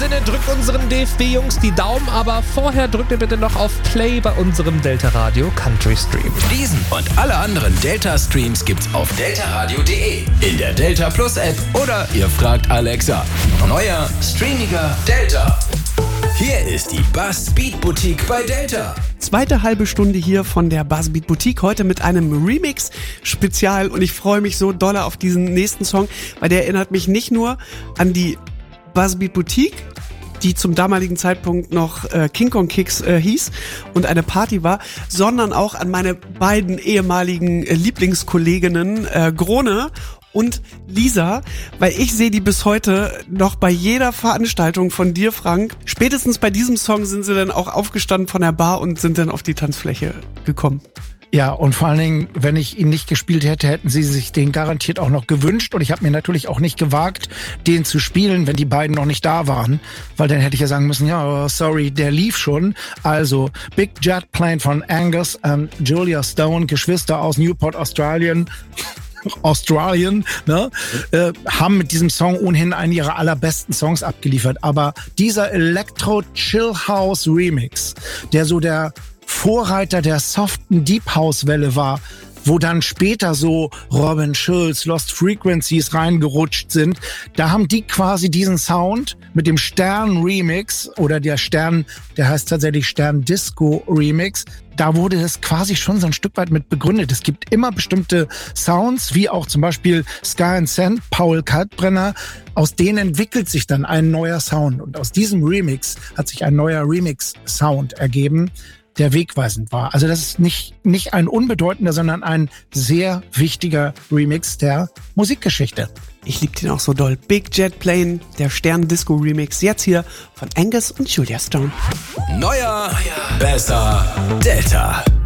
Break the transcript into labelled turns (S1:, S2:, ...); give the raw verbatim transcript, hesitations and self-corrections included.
S1: Freunde, drückt unseren D F B-Jungs die Daumen, aber vorher drückt ihr bitte noch auf Play bei unserem Delta Radio Country Stream.
S2: Diesen und alle anderen Delta-Streams gibt's auf delta radio punkt de, in der Delta Plus App oder ihr fragt Alexa. Neuer, streamiger Delta. Hier ist die Buzzbeat Boutique bei Delta.
S3: Zweite halbe Stunde hier von der Buzzbeat Boutique, heute mit einem Remix-Spezial und ich freue mich so doll auf diesen nächsten Song, weil der erinnert mich nicht nur an die Buzzbeat Boutique, die zum damaligen Zeitpunkt noch äh, King Kong Kicks äh, hieß und eine Party war, sondern auch an meine beiden ehemaligen äh, Lieblingskolleginnen äh, Grone und Lisa, weil ich sehe die bis heute noch bei jeder Veranstaltung von dir, Frank. Spätestens bei diesem Song sind sie dann auch aufgestanden von der Bar und sind dann auf die Tanzfläche gekommen.
S4: Ja, und vor allen Dingen, wenn ich ihn nicht gespielt hätte, hätten sie sich den garantiert auch noch gewünscht. Und ich habe mir natürlich auch nicht gewagt, den zu spielen, wenn die beiden noch nicht da waren. Weil dann hätte ich ja sagen müssen, ja, sorry, der lief schon. Also Big Jet Plane von Angus und Julia Stone, Geschwister aus Newport, Australien. Australien, ne, äh, haben mit diesem Song ohnehin einen ihrer allerbesten Songs abgeliefert. Aber dieser Electro-Chill-House-Remix, der so der Vorreiter der soften Deep House-Welle war, wo dann später so Robin Schulz, Lost Frequencies reingerutscht sind, da haben die quasi diesen Sound mit dem Stern-Remix oder der Stern, der heißt tatsächlich Stern-Disco-Remix, da wurde das quasi schon so ein Stück weit mit begründet. Es gibt immer bestimmte Sounds, wie auch zum Beispiel Sky and Sand, Paul Kalkbrenner, aus denen entwickelt sich dann ein neuer Sound. Und aus diesem Remix hat sich ein neuer Remix-Sound ergeben, der wegweisend war. Also das ist nicht, nicht ein unbedeutender, sondern ein sehr wichtiger Remix der Musikgeschichte.
S3: Ich liebe den auch so doll. Big Jet Plane, der Stern-Disco-Remix, jetzt hier von Angus und Julia Stone.
S2: Neuer, Neuer. Besser, Delta.